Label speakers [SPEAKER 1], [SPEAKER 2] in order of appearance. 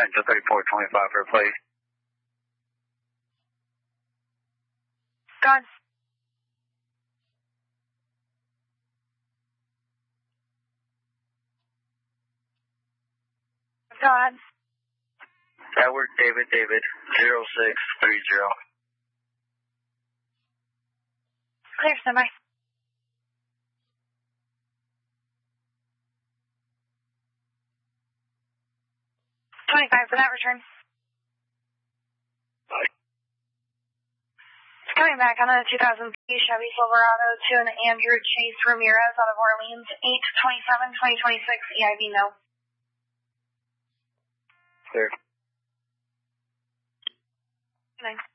[SPEAKER 1] Sent to 3425 for a plate.
[SPEAKER 2] Gone. Go ahead.
[SPEAKER 1] Edward David 0630.
[SPEAKER 2] Clear, standby. 25 for that return. Coming back on a 2003 Chevy Silverado to an Andrew Chase Ramirez out of Orleans, 8/27/2026, EIV no.
[SPEAKER 1] Clear.
[SPEAKER 2] Good night.